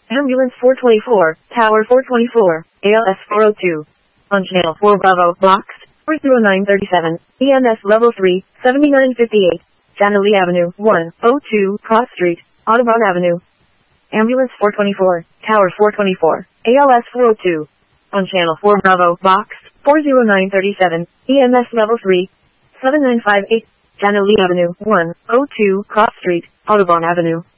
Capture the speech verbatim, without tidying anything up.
Ambulance four twenty-four, Tower four twenty-four, A L S four oh two. On Channel four Bravo, Box four oh nine thirty-seven, E M S Level three, seventy-nine fifty-eight, Janali Avenue, one oh two, Cross Street, Audubon Avenue. Ambulance four twenty-four, Tower four twenty-four, A L S four oh two. On Channel four Bravo, Box four oh nine thirty-seven, E M S Level three, seven nine five eight, Janali Avenue, one oh two, Cross Street, Audubon Avenue.